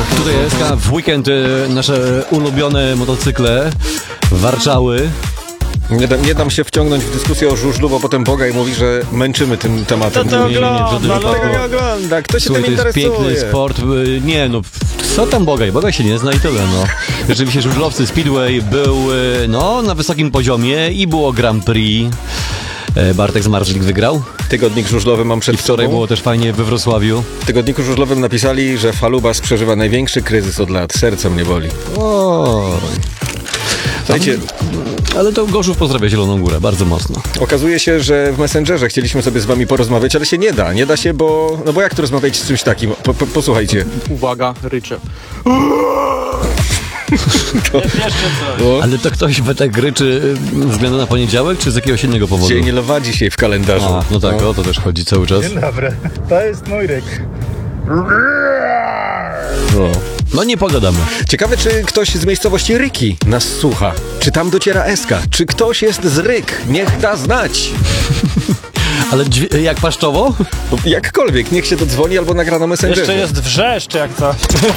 Tutaj jest w weekend nasze ulubione motocykle warczały. Nie dam się wciągnąć w dyskusję o żużlu, bo potem Bogaj mówi, że męczymy tym tematem. Tego nie ogląda. Kto się Słuchaj, tym to jest interesuje? piękny sport. Nie no, co tam Bogaj? Bogaj się nie zna i tyle, no. Rzeczywiście żużlowcy Speedway był, no, na wysokim poziomie i było Grand Prix. Bartek Zmarzlik wygrał. Tygodnik żużlowy mam przed I wczoraj sobą. było też fajnie we Wrocławiu. W tygodniku żużlowym napisali, że Falubas przeżywa największy kryzys od lat. Serce mnie boli. Słuchajcie, Ale to Gorzów pozdrawia Zieloną Górę, bardzo mocno. okazuje się, że w Messengerze chcieliśmy sobie z wami porozmawiać, ale się nie da. Nie da się, bo... No bo jak tu rozmawiać z czymś takim? Posłuchajcie. Uwaga, rycze. Ale to ktoś tak ryczy względem na poniedziałek, czy z jakiegoś innego powodu? Dzień lwa dzisiaj w kalendarzu. A, no tak, o to też chodzi cały czas. Dzień dobry, to jest mój ryk. No nie pogadamy. Ciekawe, czy ktoś z miejscowości Ryki nas słucha. Czy tam dociera Eska? Czy ktoś jest z Ryk? Niech da znać. Ale jak paszczowo? Jakkolwiek, niech się dodzwoni albo nagra na Messengerze. Jeszcze jest wrzeszcz jak to.